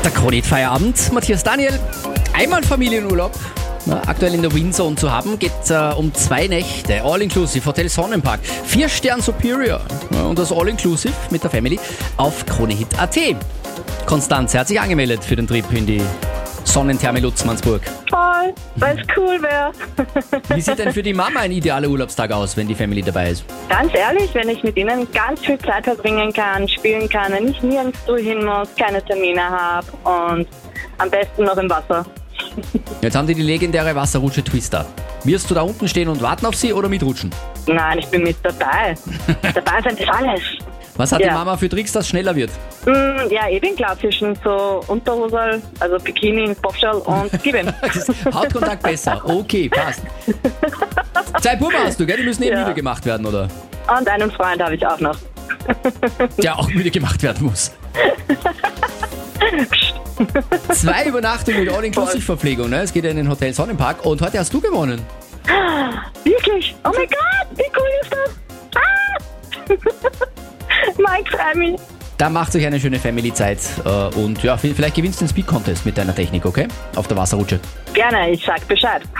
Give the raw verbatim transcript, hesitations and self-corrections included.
Der Kronit-Feierabend. Matthias Daniel, einmal Familienurlaub. Na, aktuell in der Windzone zu haben, geht äh, um zwei Nächte. All-Inclusive, Hotel Sonnenpark. Vier Stern Superior. Ja, und das All-Inclusive mit der Family auf kronehit punkt at. Konstanze hat sich angemeldet für den Trip in die Sonnentherme Lutzmannsburg. Toll, weil es cool wäre. Wie sieht denn für die Mama ein idealer Urlaubstag aus, wenn die Family dabei ist? Ganz ehrlich, wenn ich mit ihnen ganz viel Zeit verbringen kann, spielen kann, wenn ich nirgendwo hin muss, keine Termine habe und am besten noch im Wasser. Jetzt haben die die legendäre Wasserrutsche Twister. Wirst du da unten stehen und warten auf sie oder mitrutschen? Nein, ich bin mit dabei. Dabei sein ist alles. Was hat Ja. die Mama für Tricks, dass es schneller wird? Mm, ja, eben klar, zwischen so Unterhose, also Bikini, Bobbschall und gib ihm. Hautkontakt besser. Okay, passt. Zwei Buben hast du, gell? Die müssen eben Ja. müde gemacht werden, oder? Und einen Freund habe ich auch noch. Der auch müde gemacht werden muss. Zwei Übernachtungen mit All-Inclusive-Verpflegung, ne? Es geht ja in den Hotel Sonnenpark und heute hast du gewonnen. Wirklich? Oh mein Gott, wie cool ist das? Ah! Mike, freu mich. Da macht euch eine schöne Family-Zeit äh, und ja, vielleicht gewinnst du den Speed-Contest mit deiner Technik, okay? Auf der Wasserrutsche. Gerne, ich sag Bescheid.